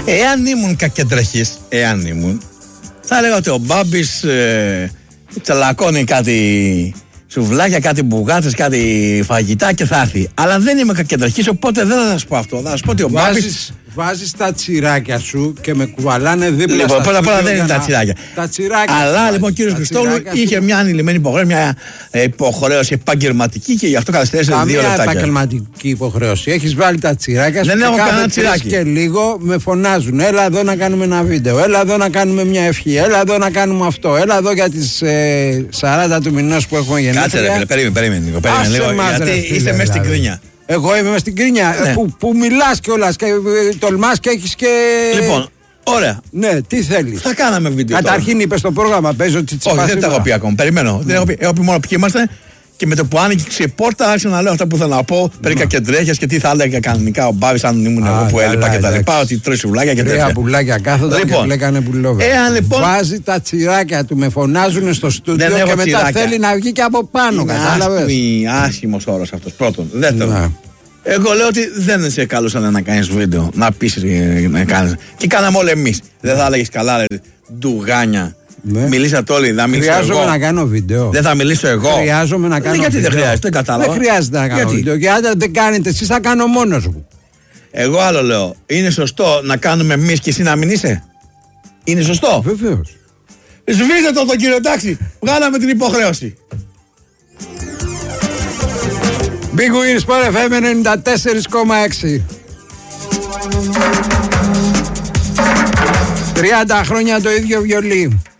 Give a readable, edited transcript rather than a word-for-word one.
Εάν ήμουν κακεντρεχής, θα έλεγα ότι ο Μπάμπης τσαλακώνει κάτι σουβλάκια, κάτι μπουγάτσες, κάτι φαγητά και θα έρθει. Αλλά δεν είμαι κακεντρεχής, οπότε δεν θα σας πω αυτό. Θα σας πω ότι ο Μπάμπης. Βάζεις τα τσιράκια σου και με κουβαλάνε δίπλα. Λοιπόν, πρώτα απ' όλα δεν είναι τα τσιράκια. Τα τσιράκια. Αλλά λοιπόν ο κύριος Χριστόλου είχε μια ανηλυμένη υποχρέωση, μια υποχρέωση επαγγελματική και γι' αυτό καθυστέρησε 2 λεπτά. Καμία επαγγελματική υποχρέωση. Έχεις βάλει τα τσιράκια σου. Δεν έχω κανένα τσιράκι. Και λίγο με φωνάζουν. Έλα εδώ να κάνουμε ένα βίντεο. Έλα εδώ να κάνουμε μια ευχή. Έλα εδώ να κάνουμε αυτό. Έλα εδώ για τις 40 του μηνός που έχουμε γεννήσει. Κάτσε ρε φίλε, περίμενε λίγο. Γιατί είσαι μέσα στην κρίνια. Εγώ είμαι στην κρίνια. Ναι. Που μιλάς κιόλας και τολμάς και έχεις και. Λοιπόν, ωραία. Ναι, τι θέλεις. Θα κάναμε βίντεο. Καταρχήν είπες στο πρόγραμμα, παίζω Τσιτσιπά. Όχι, δεν τα έχω πει ακόμα. Περιμένω. Δεν έχω πει. Έχω πει μόνο ποιοι είμαστε. Και με το που άνοιξε η πόρτα, άρχισα να λέω αυτά που θέλω να πω. Περί κακεντρέχειας και τι θα έλεγα κανονικά ο Μπάβης, αν ήμουν εγώ που έλειπα και τα λοιπά. Ότι τρώει σουβλάκια και τέτοια. Τρία πουλάκια κάθονταν και πλέκανε πουλόβερ. Λοιπόν. Βάζει τα τσιράκια του, με φωνάζουν στο στούντιο και μετά θέλει να βγει και από πάνω. Κατάλαβες. Άσχημος όρος αυτός. Πρώτον. Δεύτερον. Εγώ λέω ότι δεν σε καλούσαν να κάνεις βίντεο, να πεις να κάνεις. Και κάναμε όλοι εμείς. Δεν θα έλεγες καλά, ρε, ντουγάνια. Ναι. Μιλήσατε όλοι, θα μιλήσω εγώ. Χρειάζομαι να κάνω βίντεο. Δεν θα μιλήσω εγώ. Χρειάζομαι να κάνω γιατί βίντεο. Δεν χρειάζεται, δεν κατάλαβα. Δεν χρειάζεται να κάνω βίντεο. Γιατί αν δεν κάνετε εσείς, θα κάνω μόνος μου. Εγώ άλλο λέω. Είναι σωστό να κάνουμε εμείς και εσύ να μην είσαι. Είναι σωστό. Βεβαίως. Σβήστε τον κύριο, εντάξει. Βγάλαμε την υποχρέωση. Big Win Sport FM 94,6. 30 χρόνια το ίδιο βιολί.